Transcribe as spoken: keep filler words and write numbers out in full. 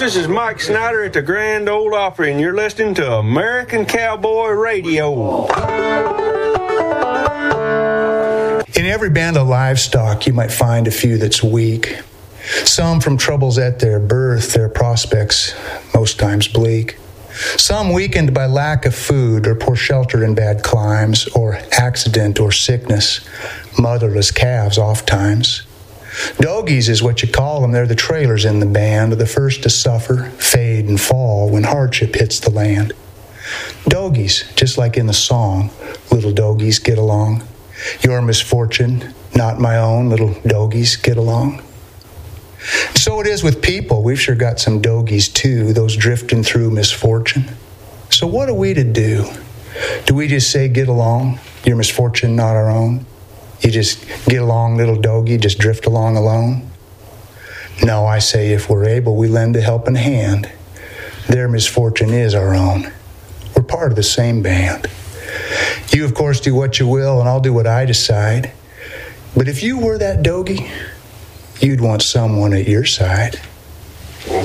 this is Mike Snyder at the Grand Ole Opry, and you're listening to American Cowboy Radio. In every band of livestock, you might find a few that's weak. Some from troubles at their birth, their prospects most times bleak. Some weakened by lack of food or poor shelter in bad climes or accident or sickness, motherless calves oft times. Dogies is what you call them. They're the trailers in the band, the first to suffer, fade, and fall when hardship hits the land. Dogies, just like in the song, little dogies get along. Your misfortune, not my own, little dogies get along. So it is with people. We've sure got some dogies too, those drifting through misfortune. So what are we to do? Do we just say, get along, your misfortune not our own? You just get along, little doggy, just drift along alone? No, I say if we're able, we lend a helping hand. Their misfortune is our own. We're part of the same band. You, of course, do what you will, and I'll do what I decide. But if you were that doggy, you'd want someone at your side.